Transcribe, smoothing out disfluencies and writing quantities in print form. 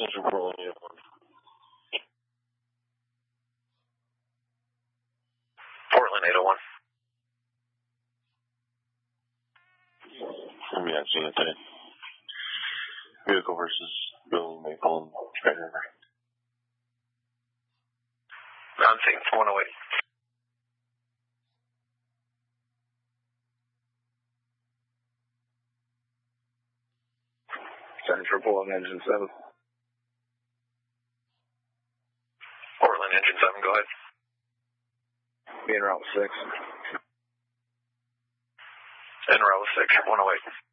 Central Portland, uniform. Portland 801. I'm at CNT. Vehicle versus Bill Maple and Trey River. Non-sync 108. Central Portland, engine 7. Portland engine 7, go ahead. Being route 6. En route 6, 108.